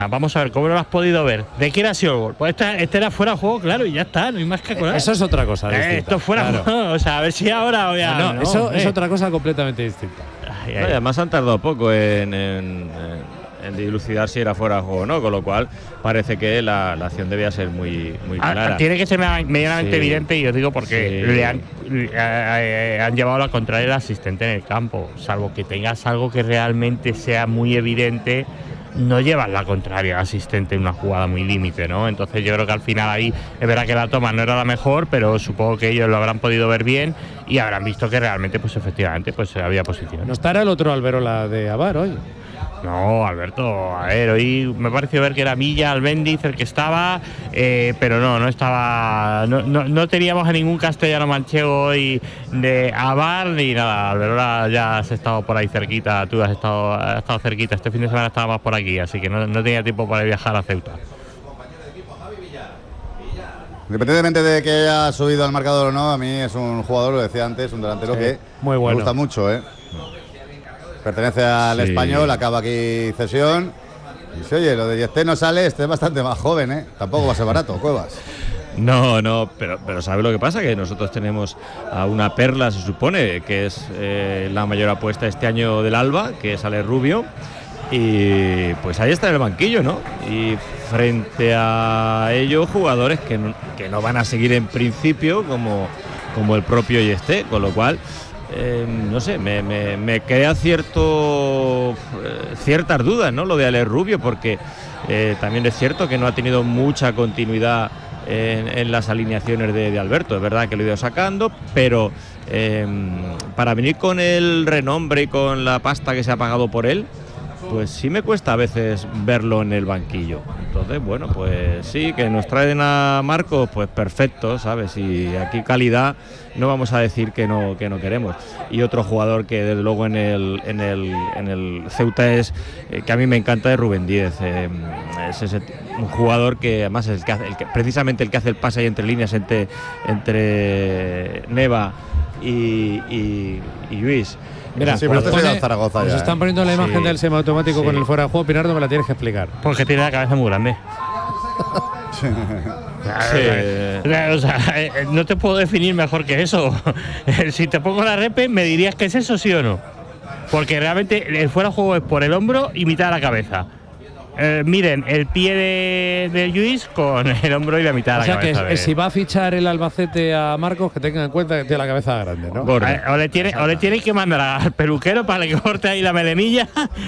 Vamos a ver, ¿cómo lo has podido ver? ¿De quién ha sido el gol? Pues este era fuera de juego, claro, y ya está, no hay más que acordar. Eso es otra cosa distinta. Esto fuera de juego, o sea, a ver si ahora o ya. No, eso es otra cosa completamente distinta. No, y además han tardado poco en dilucidar si era fuera de juego o no, con lo cual parece que la acción debía ser muy clara. Tiene que ser medianamente evidente, y os digo porque le han llevado la contraria al asistente en el campo. Salvo que tengas algo que realmente sea muy evidente, no llevas la contraria al asistente en una jugada muy límite, ¿no? Entonces yo creo que al final ahí es verdad que la toma no era la mejor, pero supongo que ellos lo habrán podido ver bien y habrán visto que realmente, pues efectivamente, pues había posición. ¿No estará el otro Alberola de Avar hoy? No, Alberto, a ver, hoy me pareció ver que era Milla, Albéndiz el que estaba, pero no estaba, no teníamos a ningún castellano manchego hoy de Avar ni nada. Alberola ya has estado por ahí cerquita, tú has estado cerquita, este fin de semana estaba más por aquí, así que no tenía tiempo para viajar a Ceuta. Independientemente de que haya subido al marcador o no, a mí es un jugador, lo decía antes, un delantero que muy bueno. Me gusta mucho, Pertenece al Español, acaba aquí cesión. Y si oye, lo de Yesté no sale, este es bastante más joven, Tampoco va a ser barato, Cuevas. No, pero ¿sabe lo que pasa? Que nosotros tenemos a una perla, se supone, que es la mayor apuesta este año del Alba, que es Ale Rubio. Y pues ahí está en el banquillo, ¿no? Y frente a ello, jugadores que no van a seguir en principio, como el propio Yesté, con lo cual... no sé, me crea ciertas dudas, ¿no? Lo de Ale Rubio, porque también es cierto que no ha tenido mucha continuidad en las alineaciones de Alberto. Es verdad que lo ha ido sacando, pero para venir con el renombre y con la pasta que se ha pagado por él, pues sí me cuesta a veces verlo en el banquillo. Entonces, bueno, pues sí, que nos traen a Marcos, pues perfecto, ¿sabes? Y aquí calidad no vamos a decir que no queremos. Y otro jugador que desde luego en el Ceuta es, que a mí me encanta, es Rubén Díez. Es un jugador que además es precisamente el que hace el pase ahí entre líneas entre Neva y Luis. Mira, sí, pero Zaragoza nos están poniendo la imagen del semiautomático con el fuera de juego. Pinardo, me la tienes que explicar. Porque tiene la cabeza muy grande. O sea, no te puedo definir mejor que eso. Si te pongo la repe, ¿me dirías que es eso, sí o no? Porque realmente el fuera de juego es por el hombro y mitad de la cabeza. Miren, el pie de Lluís con el hombro y la mitad de la cabeza. O sea que si va a fichar el Albacete a Marcos, que tengan en cuenta que tiene la cabeza grande, ¿no? O le tiene que mandar al peluquero para que corte ahí la melemilla,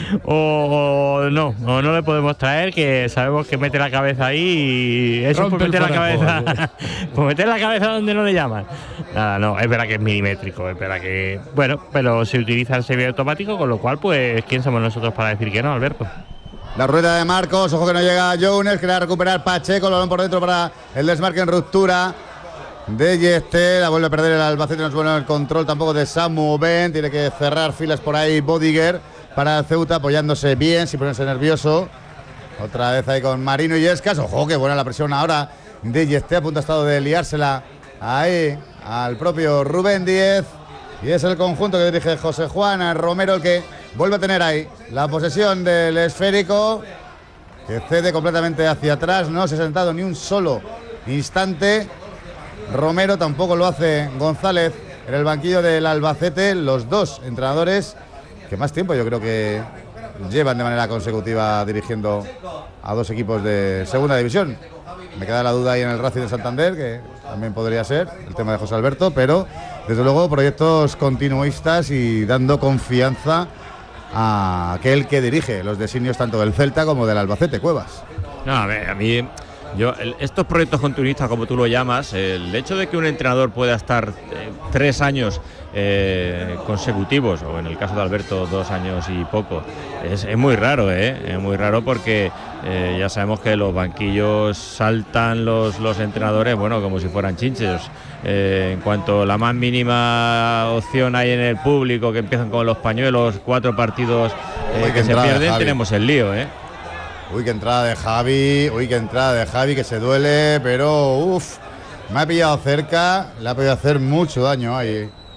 o no le podemos traer, que sabemos que mete la cabeza ahí y eso, pues meter la cabeza, pues meter la cabeza donde no le llaman. Nada, no, es verdad que es milimétrico, es verdad que, bueno, pero se utiliza el semiautomático, con lo cual, pues, ¿quién somos nosotros para decir que no, Alberto? La rueda de Marcos, ojo que no llega Jones, que le va a recuperar Pacheco, el balón por dentro para el desmarque en ruptura de Yesté, la vuelve a perder el Albacete, no es bueno el control tampoco de Samu Ben, tiene que cerrar filas por ahí Bodiger para el Ceuta, apoyándose bien, sin ponerse nervioso. Otra vez ahí con Marino y Escas, ojo que buena la presión ahora de Yesté, a punto ha estado de liársela ahí al propio Rubén Díez. Y es el conjunto que dirige José Juan Romero el que vuelve a tener ahí la posesión del esférico, que cede completamente hacia atrás, no se ha sentado ni un solo instante. Romero, tampoco lo hace González en el banquillo del Albacete, los dos entrenadores que más tiempo yo creo que llevan de manera consecutiva dirigiendo a dos equipos de segunda división. Me queda la duda ahí en el Racing de Santander, que también podría ser el tema de José Alberto, pero desde luego proyectos continuistas y dando confianza a aquel que dirige los designios tanto del Celta como del Albacete, Cuevas. No, a mí estos proyectos continuistas, como tú lo llamas, el hecho de que un entrenador pueda estar 3 años consecutivos, o en el caso de Alberto 2 años y poco, es muy raro, es muy raro porque ya sabemos que los banquillos saltan los entrenadores, bueno, como si fueran chinches. En cuanto la más mínima opción hay en el público, que empiezan con los pañuelos, 4 partidos que se pierden, tenemos el lío, Uy, qué entrada de Javi, que se duele, pero me ha pillado cerca, le ha podido hacer mucho daño ahí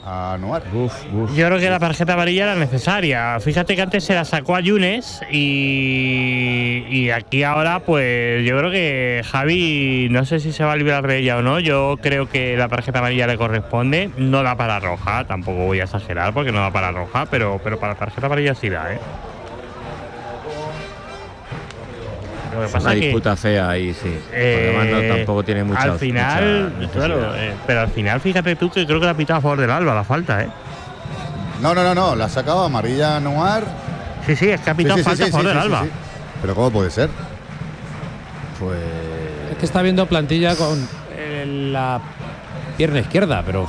a Noir. Yo creo que la tarjeta amarilla era necesaria. Fíjate que antes se la sacó a Yunes y aquí ahora pues yo creo que Javi no sé si se va a liberar de ella o no. Yo creo que la tarjeta amarilla le corresponde. No da para roja, tampoco voy a exagerar porque no da para roja, pero para la tarjeta amarilla sí da, ¿eh? Lo que pasa una disputa fea ahí, sí. Además tampoco tiene mucha. Al final, mucha claro, pero al final fíjate tú que creo que la ha pitado a favor del Alba la falta, ¿eh? No, la ha sacado amarilla Noir. Sí, es que ha pitado falta a favor del Alba. Sí. Pero ¿cómo puede ser? Pues es que está viendo plantilla con la pierna izquierda, pero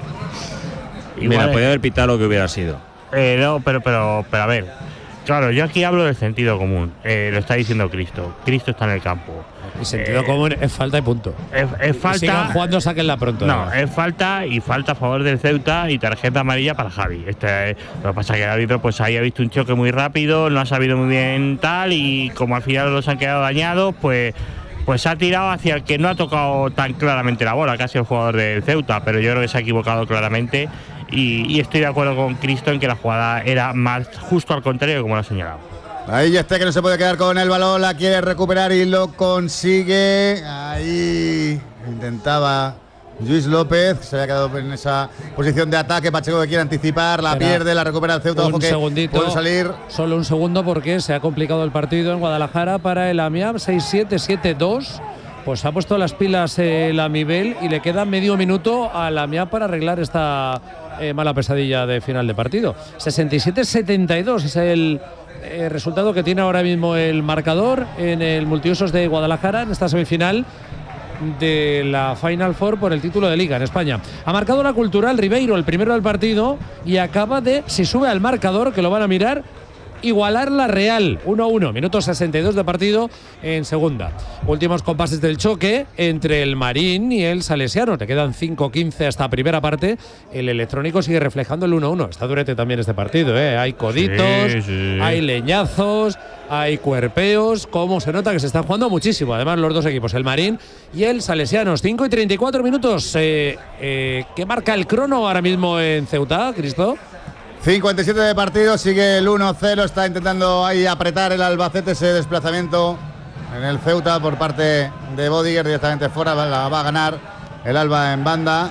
mira, podía haber pitado lo que hubiera sido. No, pero a ver. Claro, yo aquí hablo del sentido común. Lo está diciendo Cristo. Cristo está en el campo. El sentido común es falta y punto. Es falta. Si sigan jugando, sáquenla pronto. No, es falta a favor del Ceuta y tarjeta amarilla para Javi. Lo que pasa es que el árbitro pues ahí ha visto un choque muy rápido, no ha sabido muy bien tal y como al final los han quedado dañados, pues ha tirado hacia el que no ha tocado tan claramente la bola, casi el jugador del Ceuta, pero yo creo que se ha equivocado claramente. Y estoy de acuerdo con Cristo en que la jugada era más justo al contrario, como lo ha señalado. Ahí ya está, que no se puede quedar con el balón, la quiere recuperar y lo consigue. Ahí intentaba Luis López, se había quedado en esa posición de ataque. Pacheco que quiere anticipar, la pierde, la recupera el Ceuta. Un segundito, puede salir. Solo un segundo porque se ha complicado el partido en Guadalajara para el Amiab 6-7-7-2. Pues ha puesto las pilas el Amibel y le queda medio minuto al Amiab para arreglar esta mala pesadilla de final de partido. 67-72 es el resultado que tiene ahora mismo el marcador en el Multiusos de Guadalajara en esta semifinal de la Final Four por el título de Liga en España. Ha marcado la Cultural Ribeiro, el primero del partido, y acaba de, si sube al marcador, que lo van a mirar, igualar la Real, 1-1, minuto 62 de partido en segunda. Últimos compases del choque entre el Marín y el Salesiano. Te quedan 5-15 hasta primera parte. El electrónico sigue reflejando el 1-1. Está durete también este partido, ¿eh? Hay coditos, hay leñazos, hay cuerpeos. Como se nota que se están jugando muchísimo. Además, los dos equipos, el Marín y el Salesianos. 5-34 minutos. ¿Qué marca el crono ahora mismo en Ceuta, Cristo? 57 de partido, sigue el 1-0, está intentando ahí apretar el Albacete ese desplazamiento en el Ceuta por parte de Bodiger, directamente fuera, la va a ganar el Alba en banda.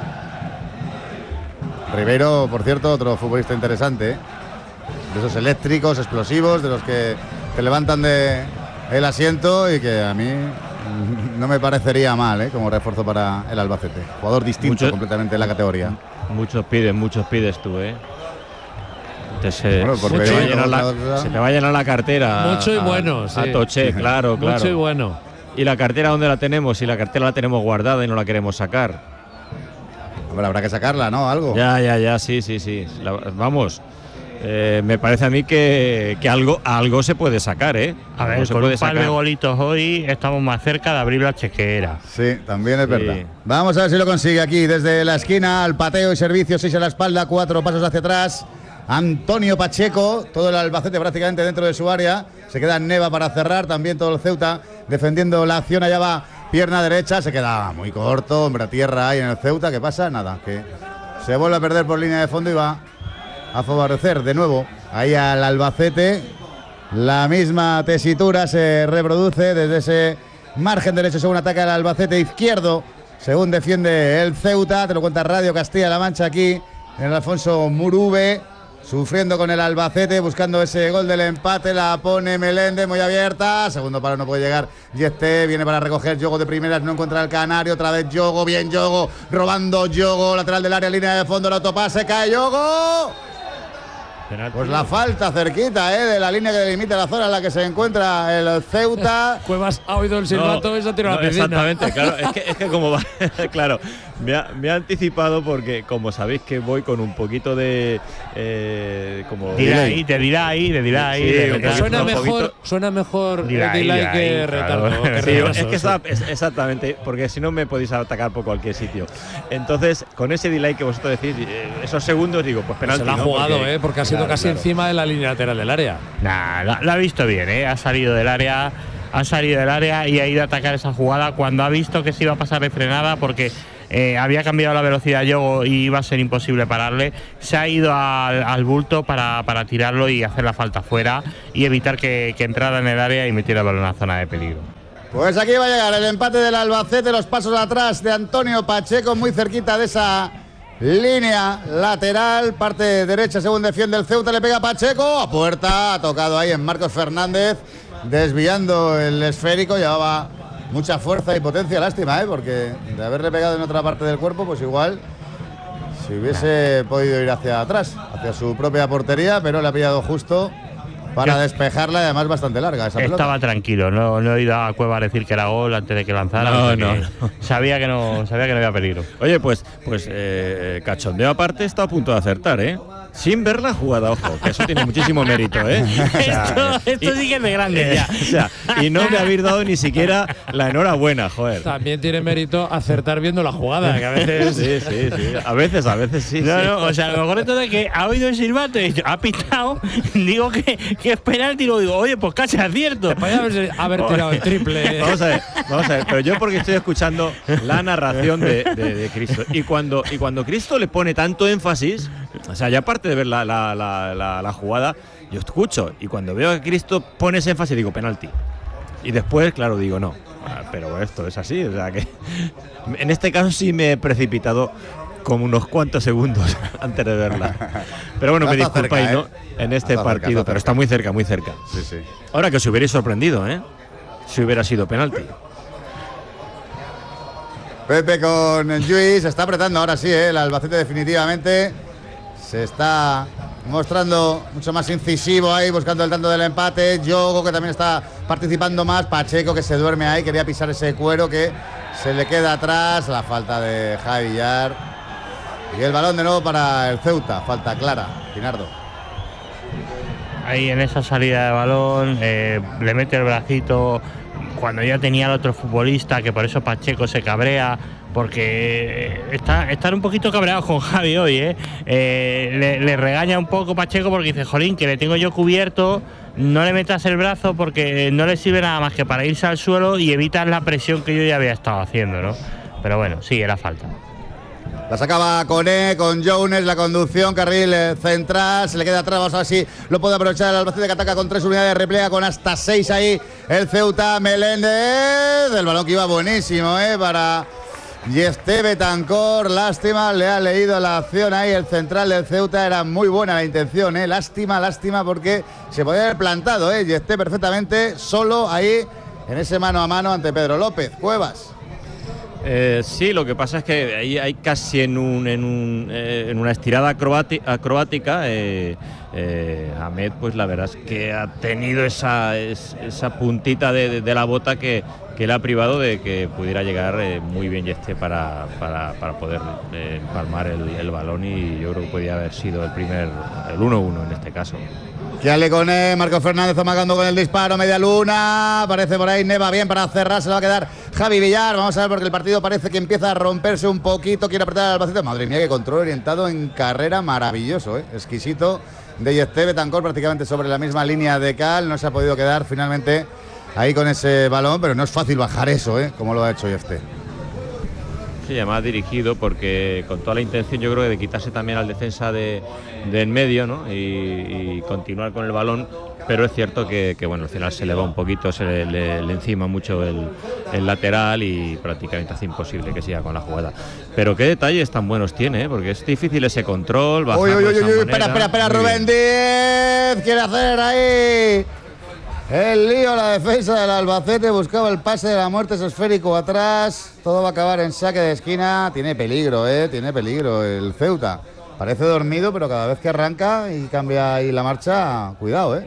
Ribeiro, por cierto, otro futbolista interesante, de esos eléctricos, explosivos, de los que te levantan del asiento y que a mí no me parecería mal como refuerzo para el Albacete. Jugador distinto completamente en la categoría. Muchos pides tú, Se te va a llenar la cartera. Mucho y bueno. A Toché, claro. Mucho y bueno. ¿Y la cartera dónde la tenemos? Si la cartera la tenemos guardada y no la queremos sacar. Hombre, habrá que sacarla, ¿no? Algo. Ya, sí. Vamos. Me parece a mí que algo se puede sacar, A ver, con un par de golitos hoy estamos más cerca de abrir la chequera. Sí, también es verdad. Vamos a ver si lo consigue aquí, desde la esquina, al pateo y servicio, 6 a la espalda, 4 pasos hacia atrás. Antonio Pacheco, todo el Albacete prácticamente dentro de su área. Se queda Neva para cerrar, también todo el Ceuta defendiendo la acción. Allá va pierna derecha, se queda muy corto, hombre, a tierra ahí en el Ceuta. ¿Qué pasa? Nada, que se vuelve a perder por línea de fondo y va a favorecer de nuevo ahí al Albacete. La misma tesitura se reproduce desde ese margen derecho según ataca el Albacete izquierdo, según defiende el Ceuta. Te lo cuenta Radio Castilla-La Mancha aquí en el Alfonso Murube. Sufriendo con el Albacete, buscando ese gol del empate, la pone Meléndez muy abierta, segundo palo no puede llegar, Yeste viene para recoger, Yogo de primeras, no encuentra el Canario, otra vez Yogo, bien Yogo, robando Yogo, lateral del área, línea de fondo, el autopase, cae Yogo. Pues la falta cerquita de la línea que delimita la zona en la que se encuentra el Ceuta. Cuevas ha oído el silbato y se ha tirado a la piscina. Exactamente, claro, es que como va, claro, me ha anticipado porque como sabéis que voy con un poquito de como te dirá ahí. Suena mejor delay que retardo. Es que exactamente, porque si no me podéis atacar por cualquier sitio. Entonces, con ese delay que vosotros decís, esos segundos, digo, pues penalti. Se la ha jugado, porque ha sido casi encima de la línea lateral del área. La ha visto bien, ha salido del área y ha ido a atacar esa jugada cuando ha visto que se iba a pasar de frenada, porque había cambiado la velocidad Yogo y iba a ser imposible pararle, se ha ido al bulto para tirarlo y hacer la falta fuera y evitar que entrara en el área y metiera el balón en la zona de peligro. Pues aquí va a llegar el empate del Albacete, los pasos atrás de Antonio Pacheco, muy cerquita de esa línea lateral, parte derecha según defiende el Ceuta, le pega Pacheco, a puerta, ha tocado ahí en Marcos Fernández, desviando el esférico, llevaba mucha fuerza y potencia, lástima, porque de haberle pegado en otra parte del cuerpo, pues igual si hubiese podido ir hacia atrás, hacia su propia portería, pero le ha pillado justo para despejarla y además bastante larga esa pelota. Estaba tranquilo, no he ido a Cueva a decir que era gol antes de que lanzara. No. Sabía que no había peligro. Oye, pues cachondeo aparte, está a punto de acertar, sin ver la jugada, ojo, que eso tiene muchísimo mérito, O sea, esto sí que es de grande ya. O sea, y no me habéis dado ni siquiera la enhorabuena, joder. También tiene mérito acertar viendo la jugada, que a veces… Sí. A veces sí. No, o sea, a lo mejor esto de que ha oído el silbato y ha pitado, digo que es penalti y luego digo, oye, pues casi acierto. Podría haber tirado el triple. Vamos a ver, pero yo porque estoy escuchando la narración de Cristo. Y cuando Cristo le pone tanto énfasis, o sea, ya aparte de ver la jugada, yo escucho, y cuando veo que Cristo pone ese énfasis digo penalti. Y después, claro, digo no. Pero esto es así, o sea que en este caso sí me he precipitado como unos cuantos segundos antes de verla. Pero bueno, me disculpáis, ¿no? En este partido, pero está muy cerca. Sí. Ahora que os hubierais sorprendido, si hubiera sido penalti. Pepe con Lluís, se está apretando ahora sí, el Albacete definitivamente se está mostrando mucho más incisivo ahí, buscando el tanto del empate. Yogo, que también está participando más. Pacheco, que se duerme ahí, quería pisar ese cuero que se le queda atrás. La falta de Javi Villar. Y el balón de nuevo para el Ceuta. Falta clara, Pinardo. Ahí en esa salida de balón, le mete el bracito cuando ya tenía al otro futbolista, que por eso Pacheco se cabrea, porque están un poquito cabreados con Javi hoy, le regaña un poco Pacheco porque dice, jolín, que le tengo yo cubierto, no le metas el brazo porque no le sirve nada más que para irse al suelo y evitar la presión que yo ya había estado haciendo, ¿no? Pero bueno, sí, era falta. La sacaba Coné con Jones, la conducción, carril central, se le queda atrás, vamos a ver si lo puede aprovechar el Albacete, que ataca con 3 unidades, repliega con hasta 6 ahí el Ceuta. Meléndez, el balón que iba buenísimo, para Yeste Betancor, lástima, le ha leído la acción ahí el central del Ceuta, era muy buena la intención, lástima porque se podía haber plantado, Yeste perfectamente solo ahí en ese mano a mano ante Pedro López. Cuevas. Sí, lo que pasa es que ahí hay casi en una estirada acrobática. Ahmed, pues la verdad es que ha tenido esa puntita de la bota que le ha privado de que pudiera llegar muy bien Yeste para poder empalmar el balón, y yo creo que podía haber sido el 1-1 en este caso. Kiale Coné, Marcos Fernández amagando con el disparo, media luna, aparece por ahí Neva bien para cerrar, se le va a quedar Javi Villar. Vamos a ver, porque el partido parece que empieza a romperse un poquito, quiere apretar al Albacete. Madre mía, qué control orientado en carrera maravilloso, exquisito de Yeste Betancor, prácticamente sobre la misma línea de cal, no se ha podido quedar finalmente ahí con ese balón, pero no es fácil bajar eso, como lo ha hecho Yeste. Sí, además dirigido, porque con toda la intención, yo creo, de quitarse también al defensa de en medio, ¿no? Y continuar con el balón, pero es cierto que bueno, al final se le va un poquito, se le encima mucho el lateral y prácticamente hace imposible que siga con la jugada. Pero qué detalles tan buenos tiene, porque es difícil ese control, bajarlo de esa manera. Espera, Rubén Díez quiere hacer ahí el lío, la defensa del Albacete, buscaba el pase de la muerte, ese esférico atrás, todo va a acabar en saque de esquina. Tiene peligro, tiene peligro el Ceuta. Parece dormido, pero cada vez que arranca y cambia ahí la marcha, cuidado,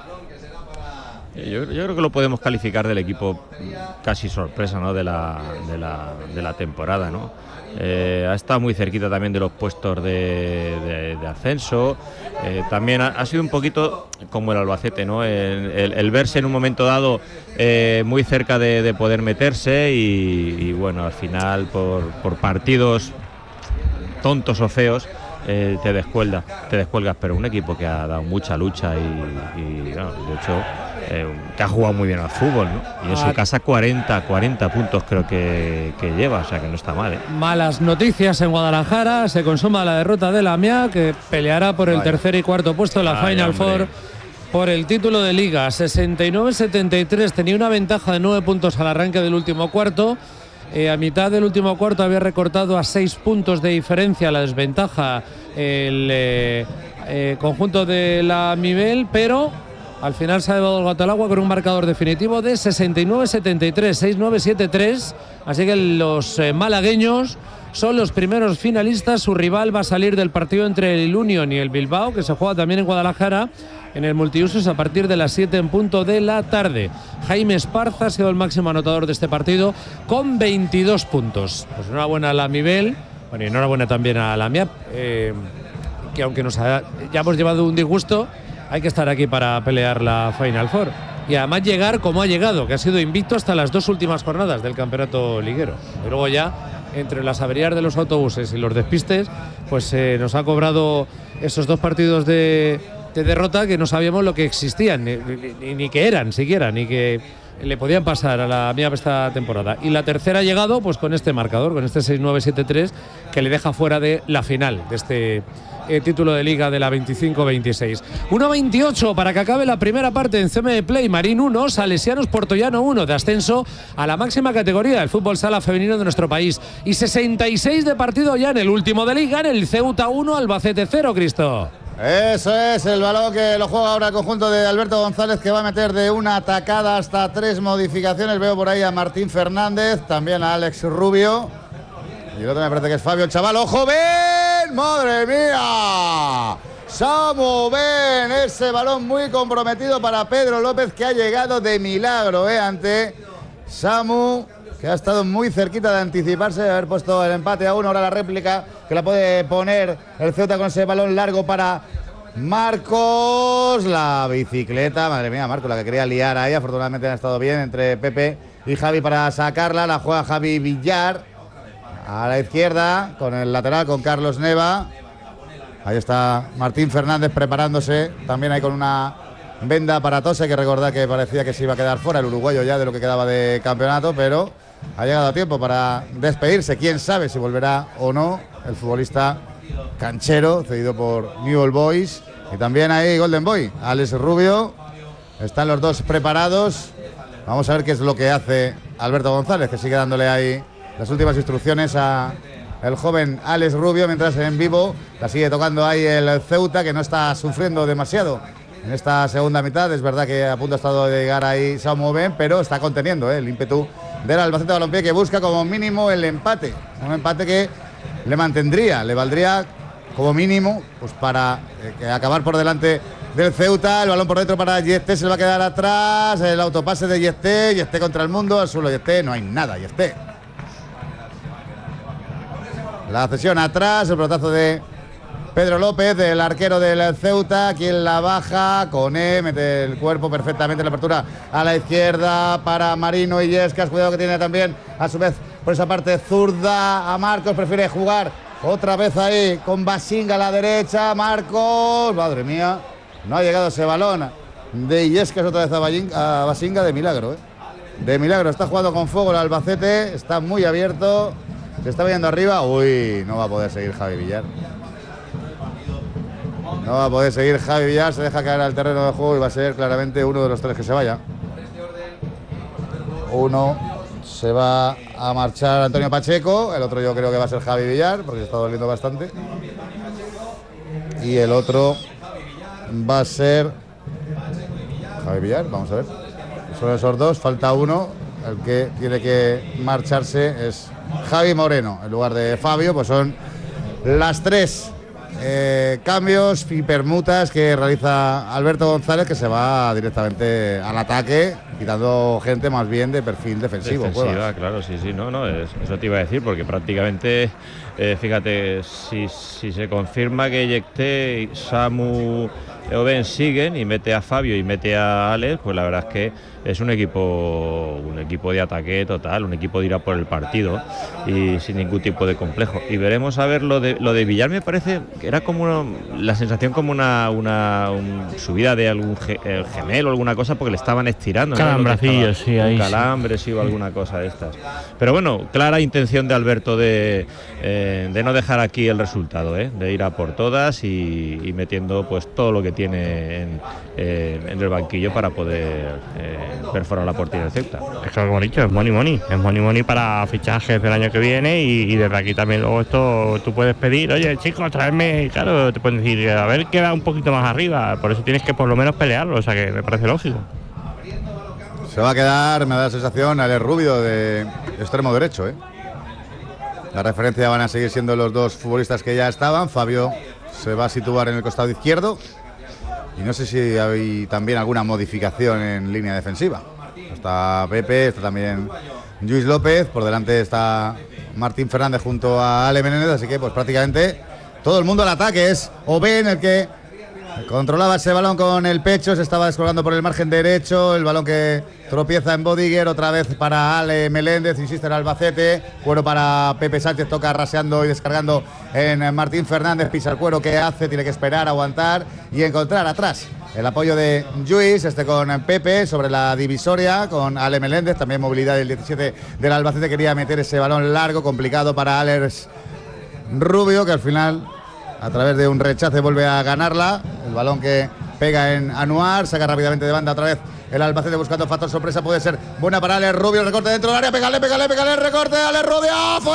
Yo creo que lo podemos calificar del equipo casi sorpresa, ¿no? de la temporada, ¿no? Ha estado muy cerquita también de los puestos de ascenso. También ha sido un poquito como el Albacete, ¿no? El verse en un momento dado muy cerca de poder meterse y bueno, al final por partidos tontos o feos te descuelgas, pero un equipo que ha dado mucha lucha y bueno, de hecho que ha jugado muy bien al fútbol, ¿no? Y en su casa 40 puntos creo que lleva, o sea que no está mal, ¿eh? Malas noticias en Guadalajara, se consuma la derrota de la AMIA, que peleará por el tercer y cuarto puesto en la Final Four por el título de Liga. 69-73, tenía una ventaja de 9 puntos al arranque del último cuarto. A mitad del último cuarto había recortado a 6 puntos de diferencia la desventaja el conjunto de la Mibel, pero al final se ha llevado el gato al agua con un marcador definitivo de 69-73, 6-9-7-3. Así que los malagueños son los primeros finalistas. Su rival va a salir del partido entre el Union y el Bilbao, que se juega también en Guadalajara, en el multiusos a partir de las 7 en punto de la tarde. Jaime Esparza ha sido el máximo anotador de este partido con 22 puntos. Pues enhorabuena a la Mibel, bueno, y enhorabuena también a la MIAP, que aunque ya hemos llevado un disgusto, hay que estar aquí para pelear la Final Four. Y además llegar como ha llegado, que ha sido invicto hasta las 2 últimas jornadas del campeonato liguero. Y luego ya, entre las averías de los autobuses y los despistes, pues nos ha cobrado esos 2 partidos de derrota que no sabíamos lo que existían, ni que eran siquiera, ni que le podían pasar a la MIAP esta temporada. Y la tercera ha llegado pues con este marcador, con este 6-9-7-3, que le deja fuera de la final de este título de Liga de la 25-26. 1-28 para que acabe la primera parte en CM Play. Marín 1, Salesianos Portollano 1, de ascenso a la máxima categoría del fútbol sala femenino de nuestro país. Y 66 de partido ya en el último de Liga, en el Ceuta 1, Albacete 0, Cristo. Eso es, el balón que lo juega ahora el conjunto de Alberto González, que va a meter de una atacada hasta 3 modificaciones. Veo por ahí a Martín Fernández, también a Alex Rubio. Y el otro me parece que es Fabio, el chaval. ¡Ojo, ven! ¡Madre mía! Samu Ben, ese balón muy comprometido para Pedro López, que ha llegado de milagro ante Samu, que ha estado muy cerquita de anticiparse, de haber puesto el empate a 1. Ahora la réplica que la puede poner el Ceuta con ese balón largo para Marcos. La bicicleta, madre mía, Marcos, la que quería liar ahí. Afortunadamente han estado bien entre Pepe y Javi para sacarla. La juega Javi Villar a la izquierda con el lateral, con Carlos Neva. Ahí está Martín Fernández preparándose también ahí con una venda para tos. Hay que recordar que parecía que se iba a quedar fuera el uruguayo ya de lo que quedaba de campeonato, pero ha llegado a tiempo para despedirse. Quién sabe si volverá o no el futbolista canchero cedido por Newell's Boys. Y también ahí Golden Boy, Alex Rubio. Están los dos preparados. Vamos a ver qué es lo que hace Alberto González, que sigue dándole ahí las últimas instrucciones a el joven Alex Rubio, mientras en vivo la sigue tocando ahí el Ceuta, que no está sufriendo demasiado en esta segunda mitad. Es verdad que a punto ha estado de llegar ahí Samu Ben, pero está conteniendo el ímpetu del Albacete Balompié, que busca como mínimo el empate. Un empate que le mantendría, le valdría como mínimo pues para acabar por delante del Ceuta. El balón por dentro para Yesté, se le va a quedar atrás. El autopase de Yesté, Yesté contra el mundo, al suelo Yesté, no hay nada, Yesté. La cesión atrás, el pelotazo de Pedro López, el arquero del Ceuta, quien la baja, Coné, mete el cuerpo perfectamente en la apertura a la izquierda para Marino Illescas. Cuidado que tiene también a su vez por esa parte zurda a Marcos, prefiere jugar otra vez ahí con Basinga a la derecha. Marcos, madre mía, no ha llegado ese balón de Illescas otra vez a Basinga, de milagro, de milagro. Está jugando con fuego el Albacete, está muy abierto, se está viendo arriba. Uy, no va a poder seguir Javi Villar. No va a poder seguir Javi Villar, se deja caer al terreno de juego y va a ser claramente uno de los 3 que se vaya. Uno se va a marchar Antonio Pacheco, el otro yo creo que va a ser Javi Villar, porque se está doliendo bastante. Y el otro va a ser Javi Villar, vamos a ver. Son esos dos, falta uno. El que tiene que marcharse es Javi Moreno, en lugar de Fabio. Pues son las 3 cambios y permutas que realiza Alberto González, que se va directamente al ataque, quitando gente más bien de perfil defensivo. Defensiva, claro, sí, no, eso te iba a decir, porque prácticamente, fíjate, si se confirma que Yekté, Samu Oben siguen y mete a Fabio y mete a Alex, pues la verdad es que es un equipo de ataque total, un equipo de ir a por el partido y sin ningún tipo de complejo. Y veremos a ver lo de Villar. Me parece que era como la sensación como una subida de algún gemelo o alguna cosa, porque le estaban estirando, ¿no? Calambracillos, sí, ahí calambres, sí, o alguna cosa de estas. Pero bueno, clara intención de Alberto de no dejar aquí el resultado, de ir a por todas y metiendo pues todo lo que tiene en el banquillo para poder perforar la portería del Ceuta. Es que como he dicho, es money para fichajes del año que viene y desde aquí también luego esto tú puedes pedir, oye chicos, traedme, claro, te pueden decir, a ver, queda un poquito más arriba, por eso tienes que por lo menos pelearlo, o sea que me parece lógico. Se va a quedar, me da la sensación, Alex Rubio de extremo derecho, La referencia van a seguir siendo los dos futbolistas que ya estaban. Fabio se va a situar en el costado izquierdo. Y no sé si hay también alguna modificación en línea defensiva. Está Pepe, está también Lluís López. Por delante está Martín Fernández junto a Ale Menéndez. Así que pues prácticamente todo el mundo al ataque. Es Oben el que controlaba ese balón con el pecho, se estaba descolgando por el margen derecho, el balón que tropieza en Bodiger, otra vez para Ale Meléndez, insiste en Albacete, cuero para Pepe Sánchez, toca raseando y descargando en Martín Fernández, pisa el cuero, ¿qué hace? Tiene que esperar, aguantar y encontrar atrás el apoyo de Lluís, con Pepe sobre la divisoria, con Ale Meléndez, también movilidad del 17 del Albacete, quería meter ese balón largo, complicado para Alex Rubio, que al final, a través de un rechace, vuelve a ganarla. El balón que pega en Anuar, saca rápidamente de banda otra vez el Albacete buscando factor sorpresa. Puede ser buena para Alex Rubio. El recorte dentro del área. Pégale. El recorte de Alex Rubio.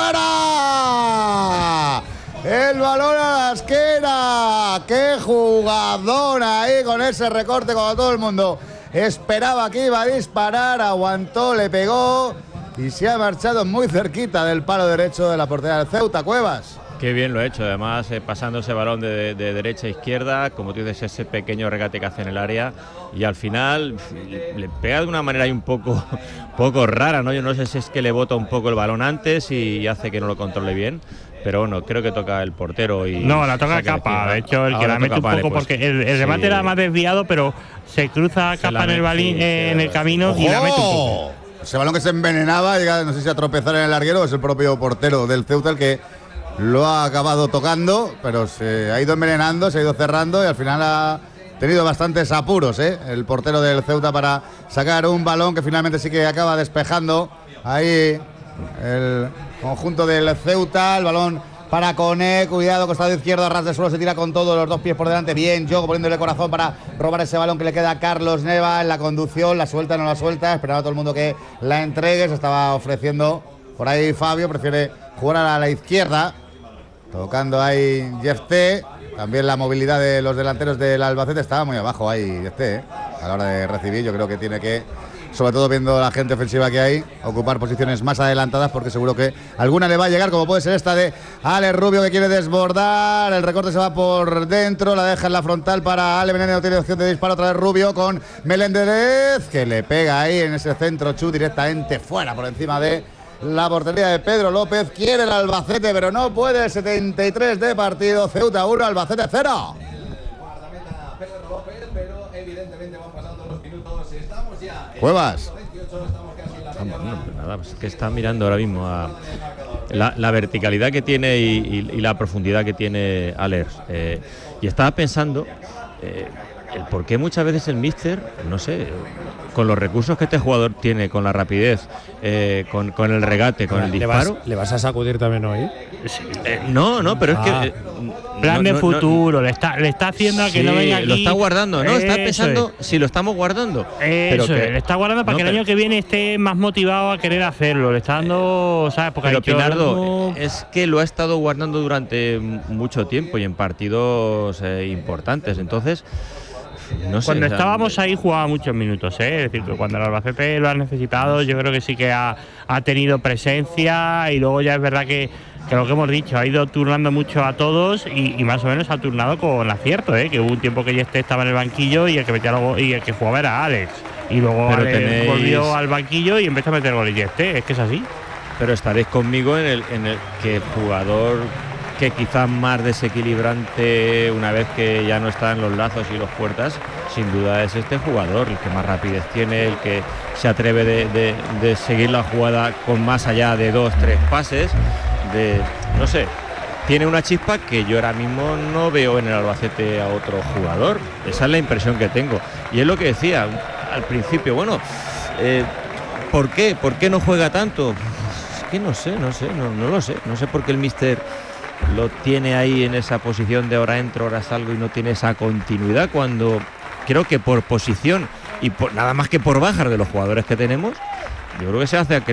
¡Fuera! El balón a la esquina. ¡Qué jugador ahí con ese recorte! Cuando todo el mundo esperaba que iba a disparar, aguantó, le pegó y se ha marchado muy cerquita del palo derecho de la portería del Ceuta. Cuevas. Qué bien lo ha hecho, además pasando ese balón de derecha a izquierda, como tú dices, ese pequeño regate que hace en el área y al final le pega de una manera ahí un poco rara, ¿no? Yo no sé si es que le bota un poco el balón antes y hace que no lo controle bien, pero bueno, creo que toca el portero y... No, la toca Capa, de hecho el que la mete un poco, porque el remate era más desviado, pero se cruza Capa en el balín, en el camino y la mete un poco. Ese balón que se envenenaba, llega, no sé si a tropezar en el larguero, es el propio portero del Ceuta el que lo ha acabado tocando, pero se ha ido envenenando, se ha ido cerrando y al final ha tenido bastantes apuros, el portero del Ceuta para sacar un balón que finalmente sí que acaba despejando ahí el conjunto del Ceuta. El balón para Cone, cuidado, costado izquierdo, a ras de suelo, se tira con todo, los dos pies por delante, bien, Yogo poniéndole corazón para robar ese balón que le queda a Carlos Neva en la conducción, la suelta, no la suelta, esperaba a todo el mundo que la entregue, se estaba ofreciendo por ahí Fabio, prefiere jugar a la izquierda. Tocando ahí Yefté, también la movilidad de los delanteros del Albacete estaba muy abajo ahí Yefté, a la hora de recibir. Yo creo que tiene que, sobre todo viendo la gente ofensiva que hay, ocupar posiciones más adelantadas, porque seguro que alguna le va a llegar, como puede ser esta de Alex Rubio, que quiere desbordar, el recorte se va por dentro, la deja en la frontal para Ale Menéndez, no tiene opción de disparo, otra vez Rubio con Meléndez, que le pega ahí en ese centro, chut directamente fuera, por encima de la portería de Pedro López. Quiere el Albacete, pero no puede. 73 de partido, Ceuta 1, Albacete 0. Cuevas. Nada, pues que está mirando ahora mismo a la verticalidad que tiene y la profundidad que tiene Alex. Y estaba pensando el por qué muchas veces el míster, no sé, con los recursos que este jugador tiene, con la rapidez, con el regate, con el disparo. ¿Le vas a sacudir también hoy? No, pero es que... plan de futuro, le está haciendo a que no venga aquí. Lo está guardando, ¿no? Está pensando si lo estamos guardando. Pero le está guardando para que el año que viene esté más motivado a querer hacerlo. Le está dando, ¿sabes? Porque pero Pinardo, es que lo ha estado guardando durante mucho tiempo y en partidos importantes. Entonces... No sé, cuando estábamos ahí jugaba muchos minutos, es decir, que cuando el Albacete lo ha necesitado, yo creo que sí que ha tenido presencia y luego ya es verdad que lo que hemos dicho, ha ido turnando mucho a todos y más o menos ha turnado con acierto, que hubo un tiempo que Yeste estaba en el banquillo y el que metía y el que jugaba era Alex y luego Alex volvió al banquillo y empezó a meter goles Yeste, es que es así. Pero estaréis conmigo en el que el jugador que quizás más desequilibrante una vez que ya no están los lazos y los puertas, sin duda es este jugador, el que más rapidez tiene, el que se atreve de seguir la jugada con más allá de 2-3 pases, no sé, tiene una chispa que yo ahora mismo no veo en el Albacete a otro jugador. Esa es la impresión que tengo. Y es lo que decía al principio, bueno, ¿por qué? ¿Por qué no juega tanto? Es que no lo sé, no sé por qué el míster lo tiene ahí en esa posición de ahora entro, ahora salgo y no tiene esa continuidad, cuando creo que por posición y nada más que por bajar de los jugadores que tenemos, yo creo que se hace